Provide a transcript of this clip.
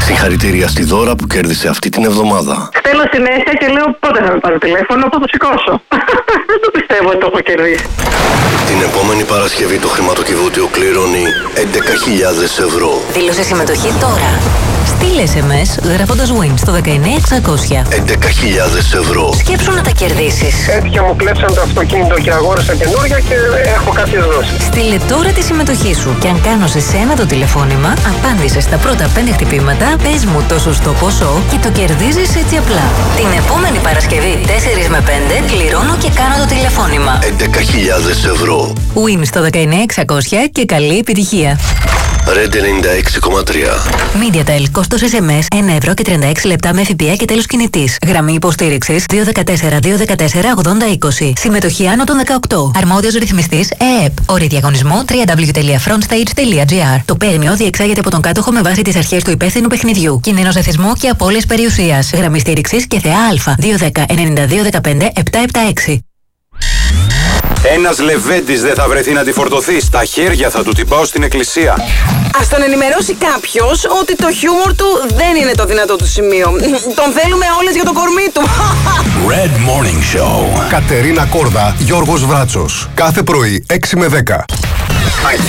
Συγχαρητήρια στη Δώρα που κέρδισε αυτή την εβδομάδα. Θέλω συνέχεια και λέω πότε θα με πάρει τηλέφωνο, θα το σηκώσω. Δεν το πιστεύω ότι το έχω κερδίσει. Την επόμενη Παρασκευή το χρηματοκιβώτιο κληρώνει 11.000 ευρώ. Δήλωσε συμμετοχή τώρα. Στείλε SMS γράφοντας WIN στο 19600. 11.000 ευρώ. Σκέψου να τα κερδίσεις. Έτυχε μου κλέψαν το αυτοκίνητο και αγόρασα καινούργια και έχω κάποιες δόσεις. Στείλε τώρα τη συμμετοχή σου και αν κάνω σε σένα το τηλεφώνημα, απάντησε στα πρώτα 5 χτυπήματα, πες μου το σωστό ποσό και το κερδίζεις έτσι απλά. Την επόμενη Παρασκευή 4 με 5 κληρώνω και κάνω το τηλεφώνημα. 11.000 ευρώ. WIN στο 19600 και καλή επιτυχία. Red 96,3. MediaTel, κόστος SMS 1 ευρώ και 36 λεπτά με ΦΠΑ και τέλος κινητής. Γραμμή υποστήριξης 214-214-8020. Συμμετοχή άνω των 18. Αρμόδιος ρυθμιστής ΕΕΠ. Όροι διαγωνισμού www.frontstage.gr. Το παίρνιο διεξάγεται από τον κάτοχο με βάση τις αρχές του υπεύθυνου παιχνιδιού. Κίνδυνος εθισμού και απώλειας περιουσίας. Γραμμή στήριξης και ΘΑ 210-9215-776. Ένας λεβέντης δεν θα βρεθεί να τη φορτωθεί. Στα χέρια θα του την πάω στην εκκλησία. Ας τον ενημερώσει κάποιος ότι το χιούμορ του δεν είναι το δυνατό του σημείο. Τον θέλουμε όλες για το κορμί του. Red Morning Show. Κατερίνα Κόρδα, Γιώργος Βράτσος. Κάθε πρωί 6 με 10.